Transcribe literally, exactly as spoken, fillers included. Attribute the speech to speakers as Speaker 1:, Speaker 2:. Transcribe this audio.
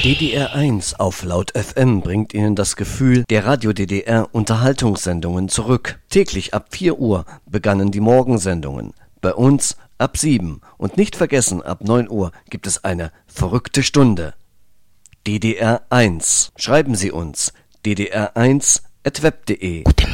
Speaker 1: D D R eins auf Laut F M bringt Ihnen das Gefühl der Radio-D D R-Unterhaltungssendungen zurück. Täglich ab vier Uhr begannen die Morgensendungen. Bei uns ab sieben. Und nicht vergessen, ab neun Uhr gibt es eine verrückte Stunde. D D R eins. Schreiben Sie uns d d r eins at web punkt de.